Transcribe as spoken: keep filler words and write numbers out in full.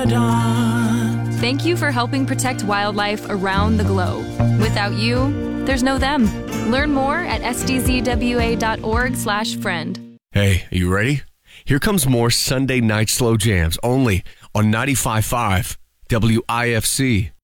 paradise. Thank you for helping protect wildlife around the globe. Without you, there's no them. Learn more at s d z w a dot org slash friend. Hey, are you ready? Here comes more Sunday Night Slow Jams, only on ninety-five point five W I F C.